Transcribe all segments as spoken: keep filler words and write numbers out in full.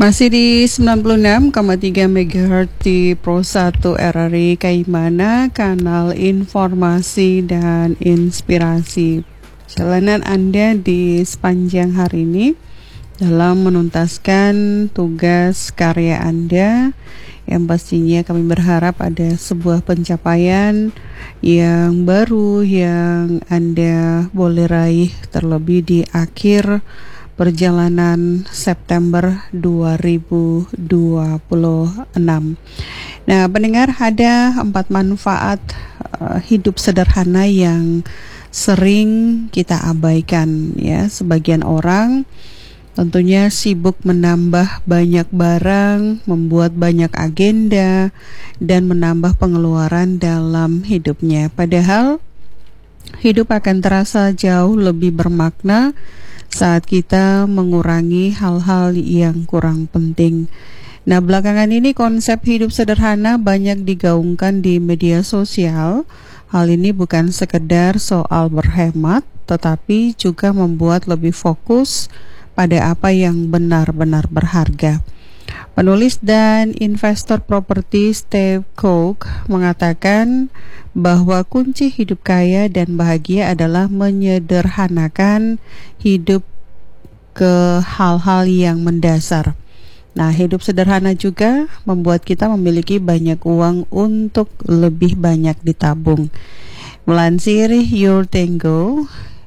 Masih di sembilan puluh enam koma tiga megahertz di Pro satu R R I Kaimana, kanal informasi dan inspirasi. Jalanan Anda di sepanjang hari ini dalam menuntaskan tugas karya Anda, yang pastinya kami berharap ada sebuah pencapaian yang baru yang Anda boleh raih terlebih di akhir perjalanan September dua ribu dua puluh enam. Nah, pendengar, ada empat manfaat uh, hidup sederhana yang sering kita abaikan, ya. Sebagian orang tentunya sibuk menambah banyak barang, membuat banyak agenda, dan menambah pengeluaran dalam hidupnya. Padahal hidup akan terasa jauh lebih bermakna saat kita mengurangi hal-hal yang kurang penting. Nah, belakangan ini konsep hidup sederhana banyak digaungkan di media sosial. Hal ini bukan sekedar soal berhemat, tetapi juga membuat lebih fokus pada apa yang benar-benar berharga. Penulis dan investor properti Steve Cook mengatakan bahwa kunci hidup kaya dan bahagia adalah menyederhanakan hidup ke hal-hal yang mendasar. Nah, hidup sederhana juga membuat kita memiliki banyak uang untuk lebih banyak ditabung. Melansir Your Tango,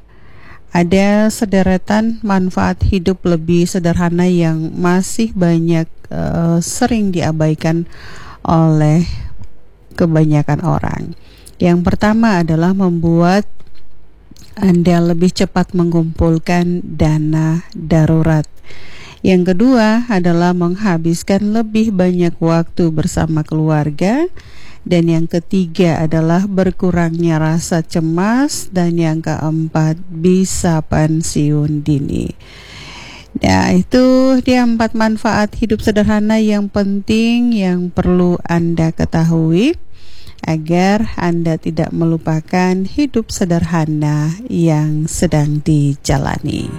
ada sederetan manfaat hidup lebih sederhana yang masih banyak uh, sering diabaikan oleh kebanyakan orang. Yang pertama adalah membuat Anda lebih cepat mengumpulkan dana darurat. Yang kedua adalah menghabiskan lebih banyak waktu bersama keluarga. Dan yang ketiga adalah berkurangnya rasa cemas. Dan yang keempat, bisa pensiun dini. Nah, itu dia empat manfaat hidup sederhana yang penting yang perlu Anda ketahui agar Anda tidak melupakan hidup sederhana yang sedang dijalani.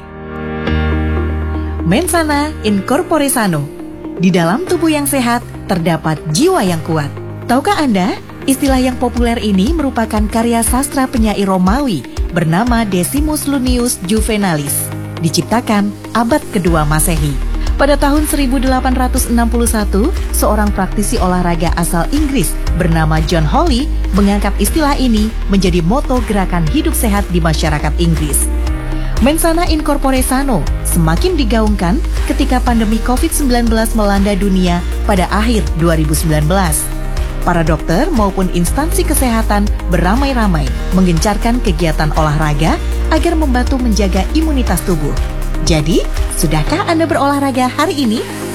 Mensana in corpore sano. Di dalam tubuh yang sehat terdapat jiwa yang kuat. Tahukah Anda, istilah yang populer ini merupakan karya sastra penyair Romawi bernama Decimus Lunius Juvenalis, diciptakan abad kedua Masehi. Pada tahun seribu delapan ratus enam puluh satu, seorang praktisi olahraga asal Inggris bernama John Hawley mengangkat istilah ini menjadi moto gerakan hidup sehat di masyarakat Inggris. Mensana in corpore sano semakin digaungkan ketika pandemi covid sembilan belas melanda dunia pada akhir dua ribu sembilan belas. Para dokter maupun instansi kesehatan beramai-ramai menggencarkan kegiatan olahraga agar membantu menjaga imunitas tubuh. Jadi, sudahkah Anda berolahraga hari ini?